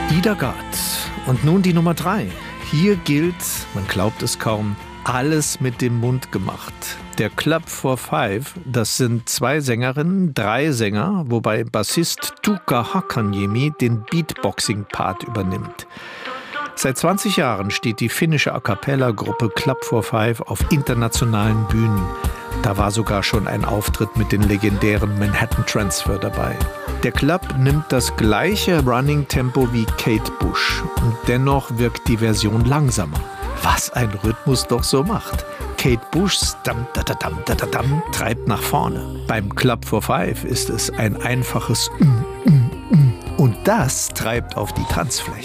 Ida Gard. Und nun die Nummer 3. Hier gilt, man glaubt es kaum, alles mit dem Mund gemacht. Der Club 45, das sind 2 Sängerinnen, 3 Sänger, wobei Bassist Tuukka Hakaniemi den Beatboxing-Part übernimmt. Seit 20 Jahren steht die finnische A-cappella-Gruppe Club 45 auf internationalen Bühnen. Da war sogar schon ein Auftritt mit den legendären Manhattan Transfer dabei. Der Club nimmt das gleiche Running-Tempo wie Kate Bush und dennoch wirkt die Version langsamer. Was ein Rhythmus doch so macht. Kate Bushs Dam-da-da-dam-da-da-dam treibt nach vorne. Beim Club 45 ist es ein einfaches und das treibt auf die Tanzfläche.